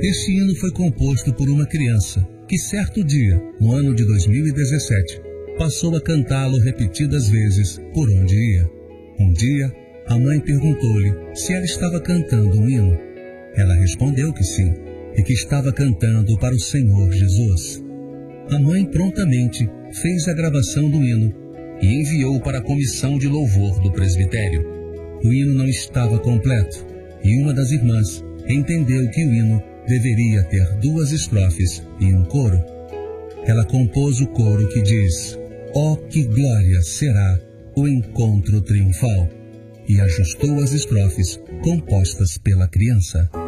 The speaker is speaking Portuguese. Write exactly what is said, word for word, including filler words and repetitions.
Este hino foi composto por uma criança que certo dia, no ano de dois mil e dezessete, passou a cantá-lo repetidas vezes por onde ia. Um dia, a mãe perguntou-lhe se ela estava cantando um hino. Ela respondeu que sim, e que estava cantando para o Senhor Jesus. A mãe prontamente fez a gravação do hino e enviou para a comissão de louvor do presbitério. O hino não estava completo, e uma das irmãs entendeu que o hino deveria ter duas estrofes e um coro. Ela compôs o coro que diz: "Oh, que glória será o encontro triunfal", e ajustou as estrofes compostas pela criança.